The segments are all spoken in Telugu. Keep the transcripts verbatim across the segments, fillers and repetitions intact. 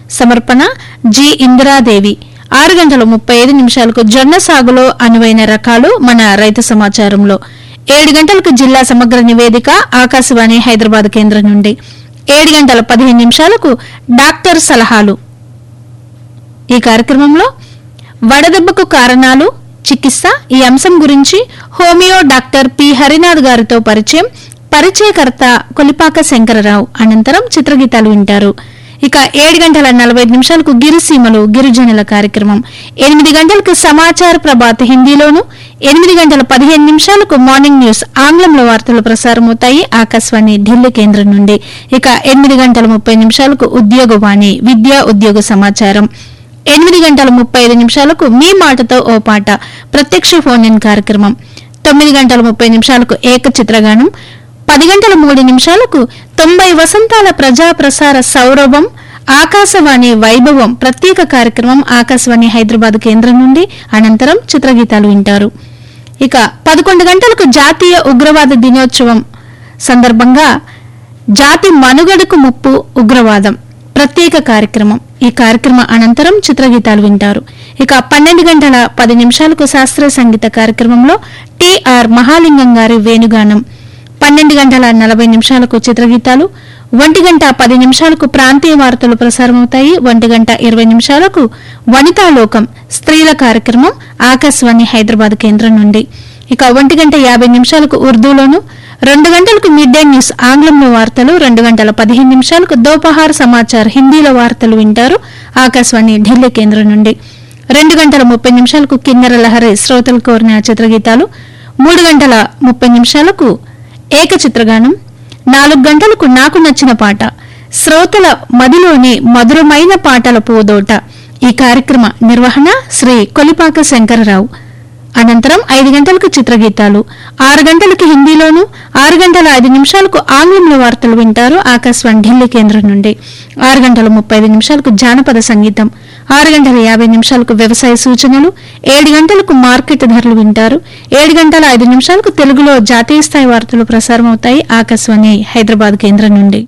సమర్పణ జి ఇందిరాదేవి. ఆరు గంటల ముప్పై ఐదు నిమిషాలకు జొన్న సాగులో అనువైన రకాలు మన రైతు సమాచారంలో. ఏడు గంటలకు జిల్లా సమగ్ర నివేదిక ఆకాశవాణి హైదరాబాద్ కేంద్రం నుండి. ఏడు గంటల పదిహేను నిమిషాలకు డాక్టర్ సలహాలు. ఈ కార్యక్రమంలో వడదెబ్బకు కారణాలు, చికిత్స ఈ అంశం గురించి హోమియో డాక్టర్ పి హరినాథ్ గారితో పరిచయం, పరిచయకర్త కొలిపాక శంకరరావు. అనంతరం చిత్రగీతాలు వింటారు. ఇక ఏడు గంటల నలభై ఐదు నిమిషాలకు గిరిసీమలు గిరిజనుల కార్యక్రమం. ఎనిమిది గంటలకు సమాచార ప్రభాత్ హిందీలోను, ఎనిమిది గంటల పదిహేను నిమిషాలకు మార్నింగ్ న్యూస్ ఆంగ్లంలో వార్తలు ప్రసారమవుతాయి ఆకాశవాణి ఢిల్లీ కేంద్రం నుండి. ఇక ఎనిమిది గంటల ముప్పై నిమిషాలకు ఉద్యోగవాణి విద్యా ఉద్యోగ సమాచారం. ఎనిమిది గంటల ముప్పై ఐదు నిమిషాలకు మీ మాటతో ఓ పాట ప్రత్యక్ష ఫోన్ ఇన్ కార్యక్రమం. తొమ్మిది గంటల ముప్పై నిమిషాలకు ఏక చిత్రగానం. పది గంటల మూడు నిమిషాలకు తొంభై వసంతాల ప్రజా ప్రసార సౌరభం ఆకాశవాణి వైభవం ప్రత్యేక కార్యక్రమం ఆకాశవాణి హైదరాబాద్ కేంద్రం నుండి. అనంతరం చిత్రగీతాలు వింటారు. ఇక పదకొండు గంటలకు జాతీయ ఉగ్రవాద దినోత్సవం సందర్భంగా జాతి మనుగడకు ముప్పు ఉగ్రవాదం ప్రత్యేక కార్యక్రమం. ఈ కార్యక్రమం అనంతరం చిత్రగీతాలు వింటారు. ఇక పన్నెండు గంటల పది నిమిషాలకు శాస్త్రీయ సంగీత కార్యక్రమంలో టిఆర్ మహాలింగం గారి వేణుగానం. పన్నెండు గంటల నలభై నిమిషాలకు చిత్రగీతాలు. ఒంటి గంట పది నిమిషాలకు ప్రాంతీయ వార్తలు ప్రసారమవుతాయి. ఒంటి గంట ఇరవై నిమిషాలకు వనితాలోకం స్త్రీల కార్యక్రమం ఆకాశవాణి హైదరాబాద్ కేంద్రం నుండి. ఇక ఒంటి గంట యాభై నిమిషాలకు ఉర్దూలోను, రెండు గంటలకు మిడ్ డే న్యూస్ ఆంగ్లంలో వార్తలు, రెండు గంటల పదిహేను నిమిషాలకు దోపహార్ సమాచార్ హిందీలో వార్తలు వింటారు ఆకాశవాణి ఢిల్లీ కేంద్రం నుండి. రెండు గంటల ముప్పై నిమిషాలకు కిన్నెర లహరి శ్రోతలు కోరిన చిత్రగీతాలు. మూడు గంటల ముప్పై నిమిషాలకు ఏక చిత్రగానం. నాలుగు గంటలకు నాకు నచ్చిన పాట శ్రోతల మదిలోని మధురమైన పాటల పోదోట. ఈ కార్యక్రమ నిర్వహణ శ్రీ కొలిపాక శంకరరావు. అనంతరం ఐదు గంటలకు చిత్రగీతాలు. ఆరు గంటలకు హిందీలోను, ఆరు గంటల ఐదు నిమిషాలకు ఆంగ్లంలో వార్తలు వింటారు ఆకాశవాణి ఢిల్లీ కేంద్రం నుండి. ఆరు గంటల ముప్పై ఐదు నిమిషాలకు జానపద సంగీతం. ఆరు గంటల యాభై నిమిషాలకు వ్యవసాయ సూచనలు. ఏడు గంటలకు మార్కెట్ ధరలు వింటారు. ఏడు గంటల ఐదు నిమిషాలకు తెలుగులో జాతీయ స్థాయి వార్తలు ప్రసారమవుతాయి ఆకాశవాణి హైదరాబాద్ కేంద్రం నుండి.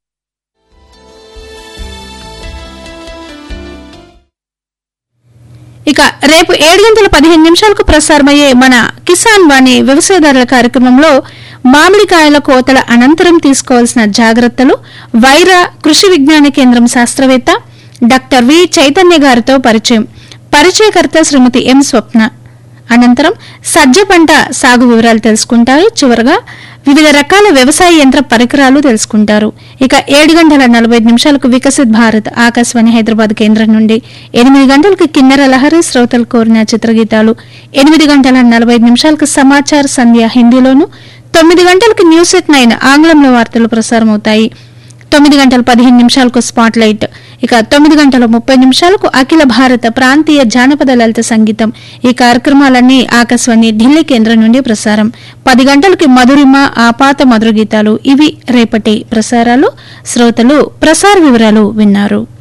ఇక రేపు ఏడు గంటల పదిహేను నిమిషాలకు ప్రసారమయ్యే మన కిసాన్ వాణి వ్యవసాయదారుల కార్యక్రమంలో మామిడికాయల కోతల అనంతరం తీసుకోవాల్సిన జాగ్రత్తలు వైరా కృషి విజ్ఞాన కేంద్రం శాస్త్రవేత్త డాక్టర్ వి చైతన్య గారితో పరిచయం, పరిచయకర్త శ్రీమతి ఎం స్వప్న. అనంతరం సజ్జ పంట సాగు వివరాలు తెలుసుకుంటారు. చివరగా వివిధ రకాల వ్యవసాయ యంత్ర పరికరాలు తెలుసుకుంటారు. ఇక ఏడు గంటల నలభై ఐదు నిమిషాలకు వికసిత్ భారత్ ఆకాశవాణి హైదరాబాద్ కేంద్రం నుండి. ఎనిమిది గంటలకు కిన్నెర లహరి శ్రోతలు కోరిన చిత్రగీతాలు. ఎనిమిది గంటల నలభై ఐదు నిమిషాలకు సమాచార సంధ్య హిందీలోను, తొమ్మిది గంటలకు న్యూస్ ఎట్ నైన్ ఆంగ్లంలో వార్తలు ప్రసారమవుతాయి. తొమ్మిది గంటల పదిహేను నిమిషాలకు స్పాట్ లైట్. ఇక తొమ్మిది గంటల ముప్పై నిమిషాలకు అఖిల భారత ప్రాంతీయ జానపద లలిత సంగీతం. ఈ కార్యక్రమాలన్నీ ఆకాశవాణి ఢిల్లీ కేంద్రం నుండి ప్రసారం. పది గంటలకి మధురిమ ఆపాత మధుర గీతాలు. ఇవి రేపటి ప్రసారాలు. శ్రోతలు ప్రసార వివరాలు విన్నారు.